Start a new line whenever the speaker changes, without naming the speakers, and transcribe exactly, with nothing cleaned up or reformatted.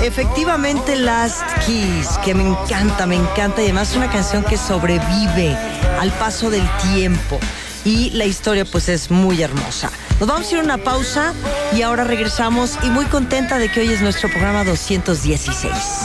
Efectivamente, Last Kiss, que me encanta, me encanta. Y además es una canción que sobrevive al paso del tiempo. Y la historia pues es muy hermosa. Nos vamos a ir a una pausa y ahora regresamos. Y muy contenta de que hoy es nuestro programa doscientos dieciséis.